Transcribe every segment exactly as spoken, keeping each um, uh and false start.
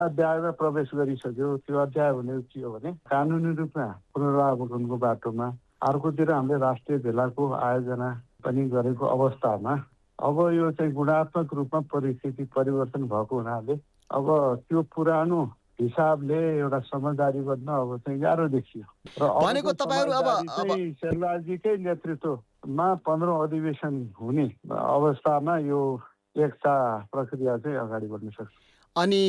अध्यायमा प्रवेश गरिसक्यो। त्यो अध्याय भनेको के हो भने कानुनी रूपमा पुनरावलोकनको बाटोमा। अर्कोतिर हामीले राष्ट्रिय भेलाको आयोजना पनि गरेको अवस्थामा अब यो चाहिँ गुणात्मक रूपमा परिस्थिति परिवर्तन भएको हुनाले अब त्यो पुरानो हिसाबले एउटा समझदारी गर्न अब चाहिँ गाह्रो देखियो। र भनेको तपाईहरु अब अब शेरबहादुरजीकै नेतृत्वमा पन्ध्रौं अधिवेशन हुने अवस्थामा यो एकता प्रक्रिया चाहिँ अगाडि बढ्न सक्छ। अनि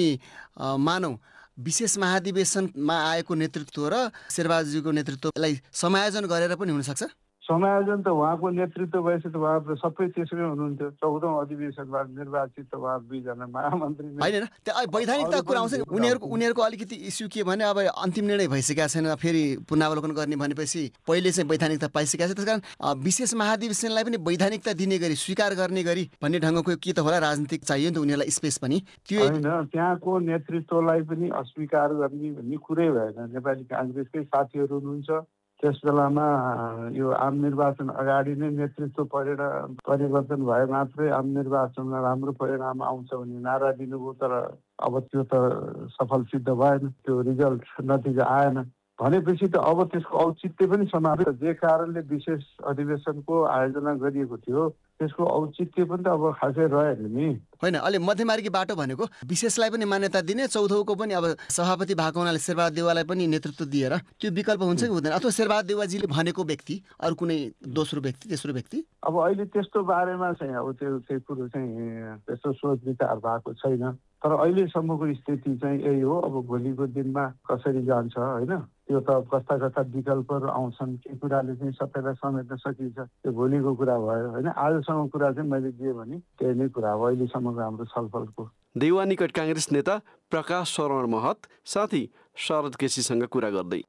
मानौ विशेष महाधिवेशनमा आएको नेतृत्व र शेरबहादुरजीको नेतृत्वलाई समायोजन गरेर पनि हुन सक्छ। समायोजन त उहाँको नेतृत्व भएपछि त उहाँ त सबै त्यसमै हुनुहुन्थ्यो। चौधौं अधिवेशनमा निर्वाचित त उहाँ दुईजना महामन्त्री होइन। त्यहाँ वैधानिकता कुरा आउँछ नि। उनीहरूको उनीहरूको अलिकति इस्यु के भने अब अन्तिम निर्णय भइसकेको छैन, फेरि पुनरावलोकन गर्ने भनेपछि पहिले चाहिँ वैधानिकता पाइसकेको छ। त्यसकारण विशेष महाधिवेशनलाई पनि वैधानिकता दिने गरी स्वीकार गर्ने गरी भन्ने ढङ्गको के त होला राजनीतिक चाहियो नि त उनीहरूलाई स्पेस पनि। त्यो होइन, त्यहाँको नेतृत्वलाई पनि अस्वीकार गर्ने भन्ने कुरै भएन। नेपाली काङ्ग्रेसकै साथीहरू हुनुहुन्छ। त्यस बेलामा यो आम निर्वाचन अगाडि नै नेतृत्व परिणाम परिवर्तन भए मात्रै आम निर्वाचनमा राम्रो परिणाम आउँछ भन्ने नारा दिनुभयो। तर अब त्यो त सफल सिद्ध भएन, त्यो रिजल्ट नतिजा आएन। भनेपछि त अब त्यसको औचित्य पनि समाप्त। जे कारणले विशेष अधिवेशनको आयोजना गरिएको थियो त्यसको औचित्य पनि त अब खासै रहेन नि। होइन, अलि मध्यमार्गी बाटो भनेको विशेषलाई पनि मान्यता दिने, चौधौँको पनि अब सभापति भएको हुनाले शेरबहादुर देउवालाई पनि नेतृत्व दिएर त्यो विकल्प हुन्छ कि हुँदैन? अथवा शेरबहादुर देउवाजीले भनेको व्यक्ति अरू कुनै दोस्रो व्यक्ति तेस्रो व्यक्ति? अब अहिले त्यस्तो बारेमा चाहिँ अब त्यो त्यो कुरो चाहिँ त्यस्तो सोच विचार भएको छैन। तर अहिलेसम्मको स्थिति चाहिँ यही हो। अब भोलिको दिनमा कसरी जान्छ होइन, त्यो त कस्ता कस्ता विकल्पहरू आउँछन्, के कुराले चाहिँ सबैलाई समेट्न सकिन्छ, त्यो भोलिको कुरा भयो होइन। आजसम्म कुरा चाहिँ मैले जे भने त्यही नै कुरा हो अहिलेसम्मको हाम्रो छलफलको। देउवा निकट काङ्ग्रेस नेता प्रकाश शरण महत साथी शरद केसीसँग कुरा गर्दै।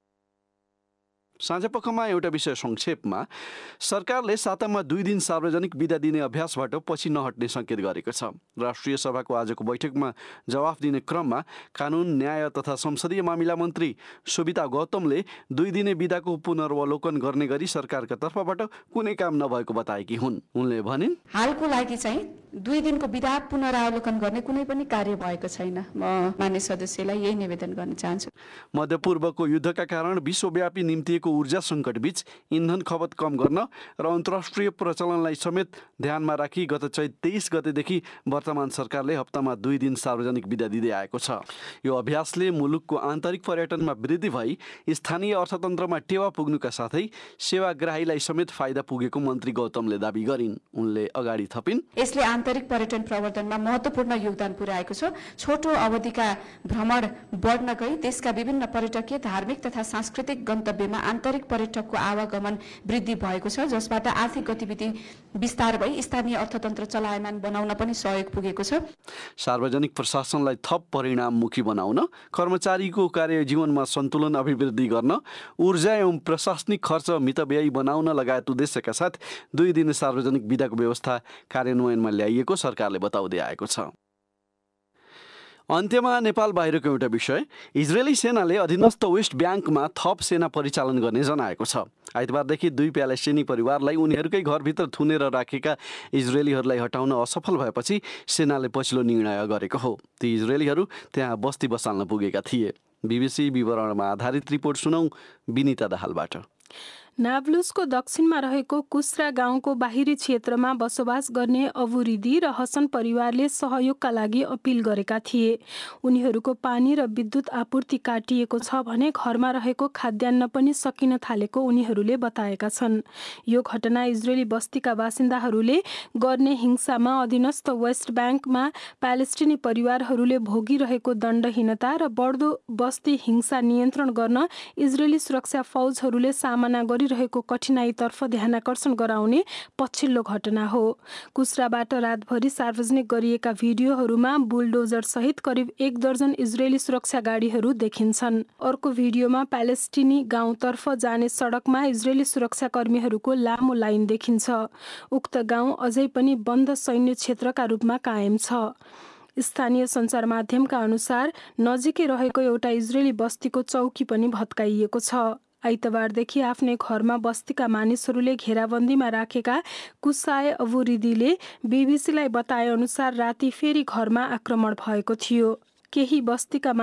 साँझपखमा एउटा विषय संक्षेपमा। सरकारले सातामा दुई दिन सार्वजनिक बिदा दिने अभ्यासबाट पछि नहट्ने सङ्केत गरेको छ। राष्ट्रिय सभाको आजको बैठकमा जवाफ दिने क्रममा कानुन न्याय तथा संसदीय मामिला मन्त्री सुबिता गौतमले दुई दिने बिदाको पुनर्वलोकन गर्ने गरी सरकारका तर्फबाट कुनै काम नभएको बताएकी हुन्। उनले भनिन्, हालको लागि चाहिँ दुई दिनको बिदा पुनरावलोकन गर्ने कुनै पनि कार्य भएको छैन। म मान्य सदस्यलाई यही निवेदन गर्न चाहन्छु। मध्यपूर्वको युद्धका कारण विश्वव्यापी निम्तिएको ऊर्जा सङ्कटबीच इन्धन खपत कम गर्न र अन्तर्राष्ट्रिय प्रचलनलाई समेत ध्यानमा राखी गत चैत तेइस गतेदेखि वर्तमान सरकारले हप्तामा दुई दिन सार्वजनिक बिदा दिँदै आएको छ। यो अभ्यासले मुलुकको आन्तरिक पर्यटनमा वृद्धि भई स्थानीय अर्थतन्त्रमा टेवा पुग्नुका साथै सेवाग्राहीलाई समेत फाइदा पुगेको मन्त्री गौतमले दाबी गरिन्। उनले अगाडि थपिन्, यसले आन्तरिक पर्यटन प्रवर्धनमा महत्त्वपूर्ण योगदान पुर्याएको छ। छोटो अवधिका भ्रमण बढ्न गई देशका विभिन्न पर्यटकीय धार्मिक तथा सांस्कृतिक गन्तव्यमा आन्तरिक पर्यटकको आवागमन वृद्धि भएको छ, जसबाट आर्थिक गतिविधि विस्तार भई स्थानीय अर्थतन्त्र चलायमान बनाउन पनि सहयोग पुगेको छ। सार्वजनिक प्रशासनलाई थप परिणाममुखी बनाउन, कर्मचारीको कार्य जीवनमा सन्तुलन अभिवृद्धि गर्न, ऊर्जा एवं प्रशासनिक खर्च मितव्ययी बनाउन लगायत उद्देश्यका साथ दुई दिन सार्वजनिक बिदाको व्यवस्था कार्यान्वयनमा ल्याइएको सरकारले बताउँदै आएको छ। अन्त्यमा नेपाल बाहिरको एउटा विषय। इजरायली सेनाले अधीनस्थ वेस्ट ब्याङ्कमा थप सेना परिचालन गर्ने जनाएको छ। आइतबारदेखि दुई प्यालेस्टिनी परिवारलाई उनीहरूकै घरभित्र थुनेर राखेका इजरायलीहरूलाई हटाउन असफल भएपछि सेनाले पछिल्लो निर्णय गरेको हो। ती इजरायलीहरू त्यहाँ बस्ती बसाल्न पुगेका थिए। बीबीसी विवरणमा आधारित रिपोर्ट सुनौ विनिता दाहालबाट। नाब्लुसको दक्षिणमा रहेको कुस्रा गाउँको बाहिरी क्षेत्रमा बसोबास गर्ने अबुरिदी र हसन परिवारले सहयोगका लागि अपिल गरेका थिए। उनीहरूको पानी र विद्युत आपूर्ति काटिएको छ भने घरमा रहेको खाद्यान्न पनि सकिन थालेको उनीहरूले बताएका छन्। यो घटना इजरायली बस्तीका बासिन्दाहरूले गर्ने हिंसामा अधीनस्थ वेस्ट ब्याङ्कमा प्यालेस्टिनी परिवारहरूले भोगिरहेको दण्डहीनता र बढ्दो बस्ती हिंसा नियन्त्रण गर्न इजरायली सुरक्षा फौजहरूले सामना गरि रहेको कठिनाईतर्फ ध्यानाकर्षण गराउने पछिल्लो घटना हो। कुस्राबाट रातभरि सार्वजनिक गरिएका भिडियोहरूमा बुलडोजर सहित करिब एक दर्जन इजरायली सुरक्षा गाडीहरू देखिन्छन्। अर्को भिडियोमा प्यालेस्टिनी गाउँतर्फ जाने सडकमा इजरायली सुरक्षाकर्मीहरूको लामो लाइन देखिन्छ। उक्त गाउँ अझै पनि बन्द सैन्य क्षेत्रका रूपमा कायम छ। स्थानीय सञ्चार माध्यमका अनुसार नजिकै रहेको एउटा इजरायली बस्तीको चौकी पनि भत्काइएको छ। आइतबारदेखि आफ्नै घरमा बस्तीका मानिसहरूले घेराबन्दीमा राखेका कुसाए अबुरिदीले बीबीसीलाई बताए अनुसार राति फेरि घरमा आक्रमण भएको थियो। केही बस्तीका